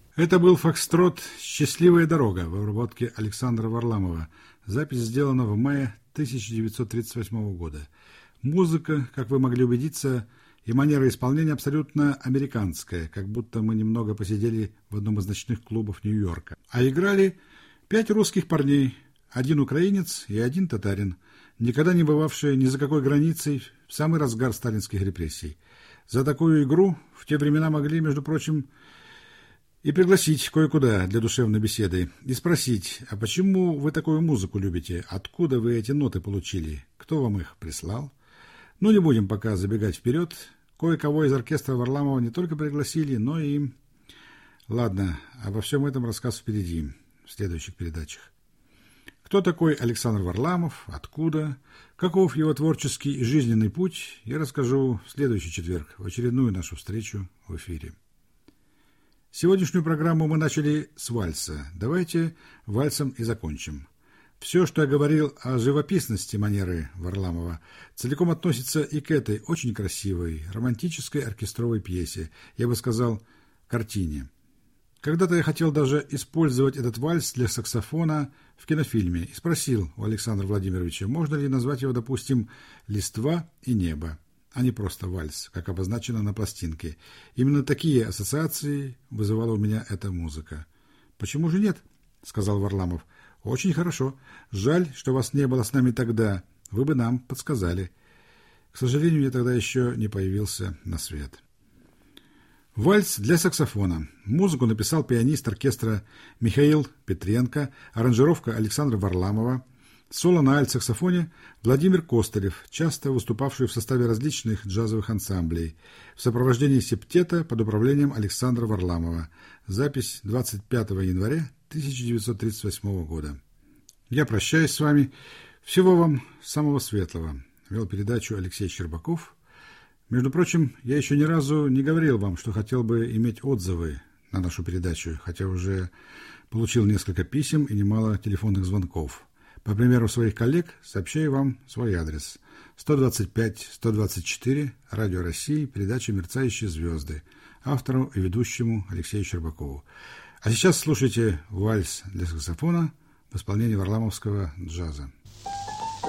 Это был фокстрот «Счастливая дорога» в обработке Александра Варламова. Запись сделана в мае 1938 года. Музыка, как вы могли убедиться, и манера исполнения абсолютно американская, как будто мы немного посидели в одном из ночных клубов Нью-Йорка. А играли 5 русских парней, 1 украинец и 1 татарин, никогда не бывавшие ни за какой границей в самый разгар сталинских репрессий. За такую игру в те времена могли, между прочим, и пригласить кое-куда для душевной беседы, и спросить, а почему вы такую музыку любите, откуда вы эти ноты получили, кто вам их прислал? Ну, не будем пока забегать вперед, кое-кого из оркестра Варламова не только пригласили, но и... Ладно, обо всем этом рассказ впереди, в следующих передачах. Кто такой Александр Варламов, откуда, каков его творческий и жизненный путь, я расскажу в следующий четверг, в очередную нашу встречу в эфире. Сегодняшнюю программу мы начали с вальса. Давайте вальсом и закончим. Все, что я говорил о живописности манеры Варламова, целиком относится и к этой очень красивой, романтической оркестровой пьесе, я бы сказал, картине. Когда-то я хотел даже использовать этот вальс для саксофона в кинофильме и спросил у Александра Владимировича, можно ли назвать его, допустим, «Листва и небо», а не просто вальс, как обозначено на пластинке. Именно такие ассоциации вызывала у меня эта музыка. «Почему же нет?» — сказал Варламов. «Очень хорошо. Жаль, что вас не было с нами тогда. Вы бы нам подсказали». К сожалению, я тогда еще не появился на свет. Вальс для саксофона. Музыку написал пианист оркестра Михаил Петренко, аранжировка Александра Варламова, соло на альт-саксофоне Владимир Костылев, часто выступавший в составе различных джазовых ансамблей, в сопровождении септета под управлением Александра Варламова. Запись 25 января 1938 года. Я прощаюсь с вами. Всего вам самого светлого. Вел передачу Алексей Щербаков. Между прочим, я еще ни разу не говорил вам, что хотел бы иметь отзывы на нашу передачу, хотя уже получил несколько писем и немало телефонных звонков. По примеру своих коллег сообщаю вам свой адрес. 125-124, Радио России, передача «Мерцающие звезды», автору и ведущему Алексею Щербакову. А сейчас слушайте вальс для саксофона в исполнении варламовского джаза.